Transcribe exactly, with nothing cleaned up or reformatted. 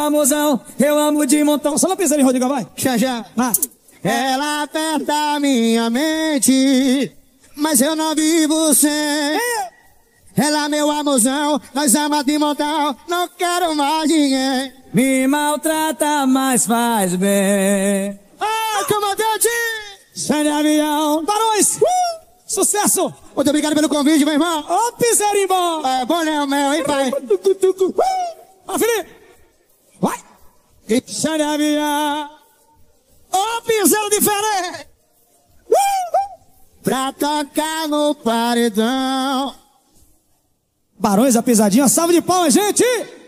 amorzão, eu amo de montão. Só uma pisadinha, Rodrigo, vai. Já, já. Ah. Ela aperta minha mente, mas eu não vivo sem. Ela é meu amorzão, nós amamos de montão, não quero mais ninguém. Me maltrata, mas faz bem. Ah, comandante! Sai de avião. Barões! Uh! Sucesso! Muito obrigado pelo convite, meu irmão. Ô, oh, piseirinho bom! É bom, né, meu, hein, pai? Ó, Felipe! Vai! Sai de avião. Ô, oh, piseiro diferente! Uh! Pra tocar no paredão. Barões, a pisadinha, salve de palmas, gente!